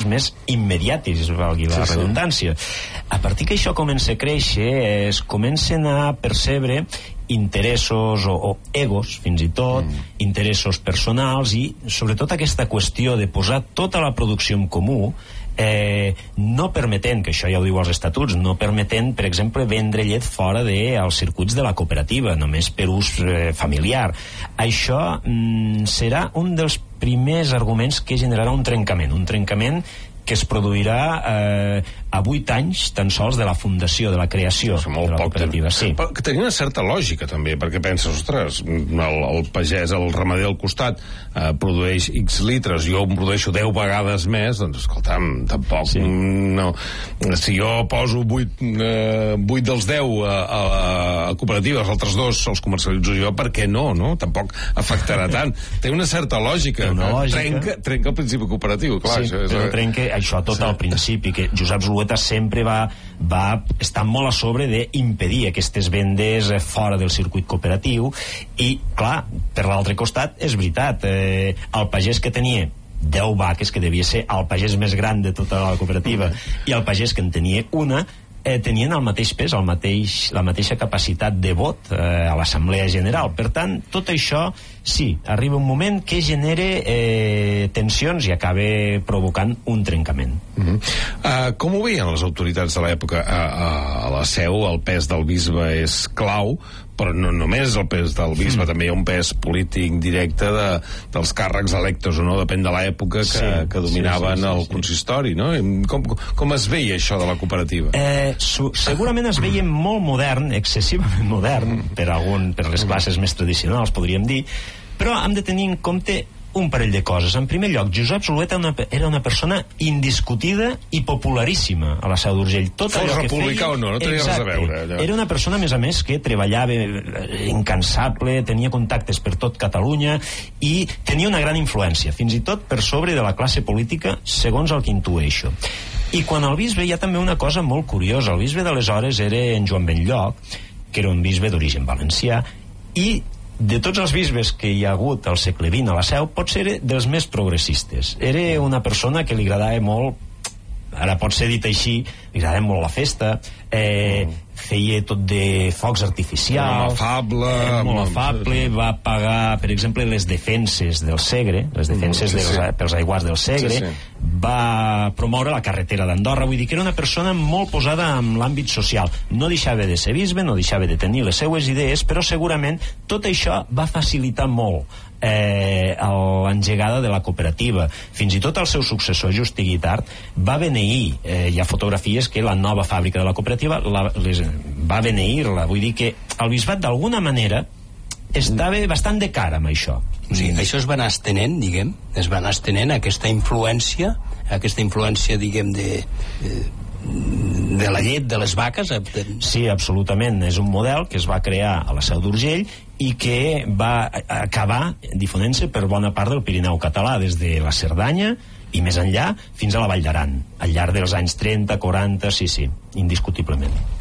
més immediatis, valgui la redundància. A partir que això comença a créixer, es comencen a percebre interessos o egos, fins i tot, interessos personals i, sobretot, aquesta qüestió de posar tota la producció en comú, no permetent, que això ja ho diu als estatuts, no permetent, per exemple, vendre llet fora dels circuits de la cooperativa, només per ús familiar. Això serà un dels primers arguments que generarà un trencament que es produirà a 8 anys tan sols de la fundació, de la creació de la cooperativa. Sí. Que tenia una certa lògica també, perquè penses, ostres, el pagès, el ramader al costat produeix X litres, jo em produeixo 10 vegades més, doncs escolta'm, tampoc no. Si jo poso 8 dels 10 a cooperativa, els altres 2 els comercialitzo jo, per què no? Tampoc afectarà tant. Té una certa lògica. Trenca el principi cooperatiu, clar. Trenca això tot al principi, que Josep Zulueta sempre va estar molt a sobre d'impedir aquestes vendes fora del circuit cooperatiu i, clar, per l'altre costat és veritat, el pagès que tenia 10 vaques, que devia ser el pagès més gran de tota la cooperativa, i el pagès que en tenia una, tenien el mateix pes, la mateixa capacitat de vot a l'Assemblea General. Per tant, tot això, sí, arriba un moment que genera tensions i acaba provocant un trencament. Com ho veien les autoritats de l'època? A la Seu el pes del bisbe és clau, però no només el pes del bisbe, també hi ha un pes polític directe dels càrrecs electes o no, depèn de l'època que dominaven el consistori, no? Com es veia això de la cooperativa? Segurament es veia molt modern, excessivament modern, per les classes més tradicionals, podríem dir, però hem de tenir en compte un parell de coses. En primer lloc, Josep Zulueta era una persona indiscutida i popularíssima a la Seu d'Urgell. Fos republicà o no tenia res a veure. Era una persona, a més a més, que treballava incansable, tenia contactes per tot Catalunya i tenia una gran influència, fins i tot per sobre de la classe política, segons el que intueixo. I quan el bisbe, hi ha també una cosa molt curiosa. El bisbe d'aleshores era en Joan Benlloc, que era un bisbe d'origen valencià, i de tots els bisbes que hi ha hagut al segle XX a la Seu, pot ser dels més progressistes. Era una persona que li agradava molt, ara pot ser dit així, li agradava molt la festa, feia tot de focs artificials, molt afable, va pagar, per exemple, les defenses del Segre, les defenses pels aiguats del Segre, va promoure la carretera d'Andorra, vull dir que era una persona molt posada en l'àmbit social. No deixava de ser bisbe, no deixava de tenir les seues idees, però segurament tot això va facilitar molt l'engegada de la cooperativa. Fins i tot el seu successor, Justí Guitart, va beneir, hi ha fotografies que la nova fàbrica de la cooperativa va beneir-la, vull dir que el bisbat d'alguna manera estava bastant de cara amb això. O sigui, això es va anar estenent, diguem, aquesta influència, diguem, de la llet de les vaques. Sí, absolutament. És un model que es va crear a la Seu d'Urgell i que va acabar difonent-se per bona part del Pirineu català, des de la Cerdanya i més enllà fins a la Vall d'Aran, al llarg dels anys 30, 40, sí, indiscutiblement.